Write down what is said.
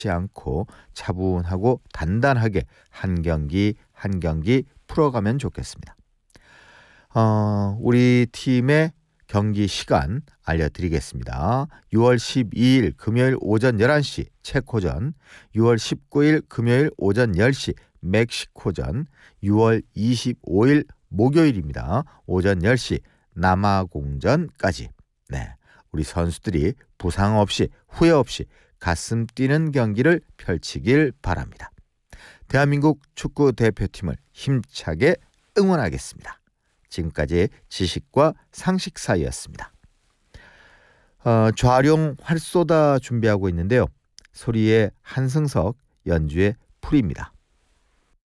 않고 차분하고 단단하게 한 경기 한 경기 풀어가면 좋겠습니다. 우리 팀의 경기 시간 알려드리겠습니다. 6월 12일 금요일 오전 11시 체코전, 6월 19일 금요일 오전 10시 멕시코전, 6월 25일 목요일입니다. 오전 10시 남아공전까지. 네, 우리 선수들이 부상 없이 후회 없이 가슴 뛰는 경기를 펼치길 바랍니다. 대한민국 축구 대표팀을 힘차게 응원하겠습니다. 지금까지 지식과 상식 사이였습니다. 좌룡 활쏘다 준비하고 있는데요. 소리의 한승석, 연주의 풀입니다.